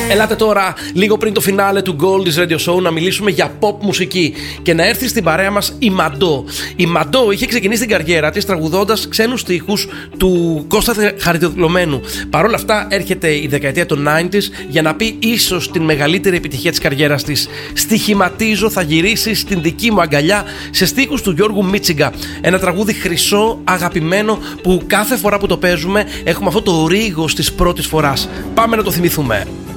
Ελάτε τώρα, λίγο πριν το φινάλε του Goldie's Radio Show, να μιλήσουμε για pop μουσική και να έρθει στην παρέα μας η Μαντό. Η Μαντό είχε ξεκινήσει την καριέρα της τραγουδώντας ξένους στίχους του Κώστα Χαριτολωμένου. Παρ' όλα αυτά, έρχεται η δεκαετία των 90s για να πει ίσως την μεγαλύτερη επιτυχία της καριέρας της. Στοιχηματίζω, θα γυρίσει στην δική μου αγκαλιά, σε στίχους του Γιώργου Μίτσιγκα. Ένα τραγούδι χρυσό, αγαπημένο, που κάθε φορά που το παίζουμε έχουμε αυτό το ρίγος της πρώτης φοράς. Πάμε να το θυμηθούμε.